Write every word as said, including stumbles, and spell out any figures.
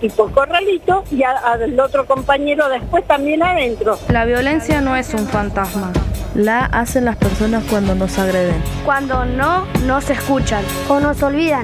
tipo corralito y a- al otro compañero después también adentro. La violencia no es un fantasma. La hacen las personas cuando nos agreden. Cuando no nos escuchan o nos olvidan.